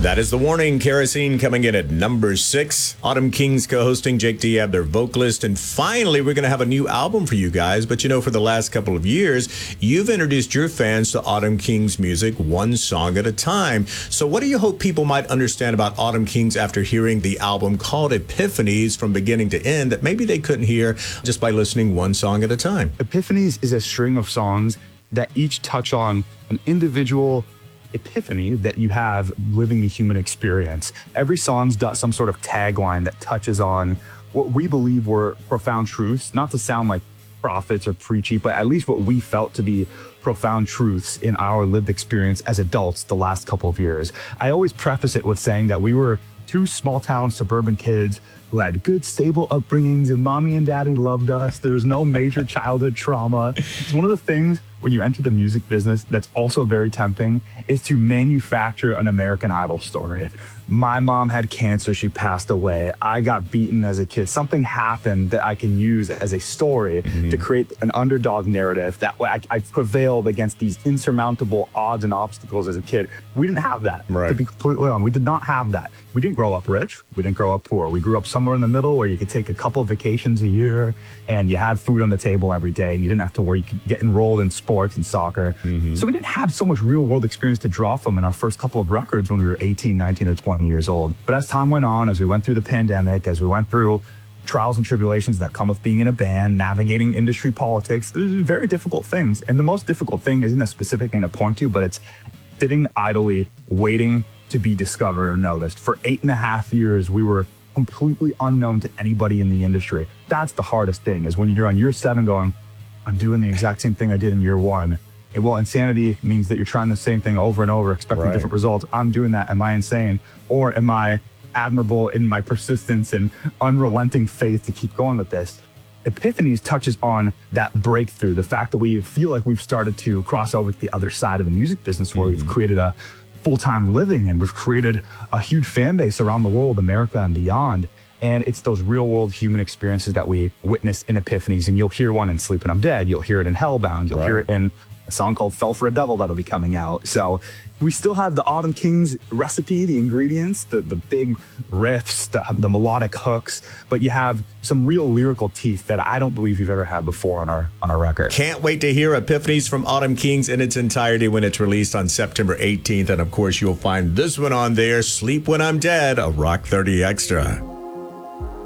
That is The Warning. Kerosene coming in at number 6. Autumn Kings co-hosting, Jake Diab, their vocalist. And finally, we're going to have a new album for you guys. But for the last couple of years, you've introduced your fans to Autumn Kings music one song at a time. So what do you hope people might understand about Autumn Kings after hearing the album called Epiphanies from beginning to end that maybe they couldn't hear just by listening one song at a time? Epiphanies is a string of songs that each touch on an individual epiphany that you have living the human experience. Every song's got some sort of tagline that touches on what we believe were profound truths, not to sound like prophets or preachy, but at least what we felt to be profound truths in our lived experience as adults the last couple of years. I always preface it with saying that we were two small town suburban kids who had good, stable upbringings, and mommy and daddy loved us. There was no major childhood trauma. It's one of the things when you enter the music business that's also very tempting is to manufacture an American Idol story. My mom had cancer, she passed away. I got beaten as a kid. Something happened that I can use as a story to create an underdog narrative. That way I prevailed against these insurmountable odds and obstacles as a kid. We didn't have that, to be completely honest. We did not have that. We didn't grow up rich. We didn't grow up poor. We grew up somewhere in the middle where you could take a couple of vacations a year and you had food on the table every day and you didn't have to worry. You could get enrolled in sports and soccer. So we didn't have so much real world experience to draw from in our first couple of records when we were 18, 19, or 20 years old. But as time went on, as we went through the pandemic, as we went through trials and tribulations that come with being in a band, navigating industry politics, these are very difficult things. And the most difficult thing isn't a specific thing to point to, but it's sitting idly, waiting to be discovered or noticed. For 8.5 years, we were completely unknown to anybody in the industry. That's the hardest thing, is when you're on year 7 going, I'm doing the exact same thing I did in year 1. And well, insanity means that you're trying the same thing over and over, expecting different results. I'm doing that. Am I insane? Or am I admirable in my persistence and unrelenting faith to keep going with this? Epiphanies touches on that breakthrough, the fact that we feel like we've started to cross over to the other side of the music business where we've created a full-time living and we've created a huge fan base around the world, America and beyond. And it's those real-world human experiences that we witness in Epiphanies. And you'll hear one in Sleeping I'm Dead. You'll hear it in Hellbound. You'll hear it in a song called Fell for a Devil that'll be coming out. So we still have the Autumn Kings recipe, the ingredients, the big riffs, the melodic hooks, but you have some real lyrical teeth that I don't believe you've ever had before on our record. Can't wait to hear Epiphanies from Autumn Kings in its entirety when it's released on September 18th. And of course, you'll find this one on there, Sleep When I'm Dead, a Rock 30 Extra.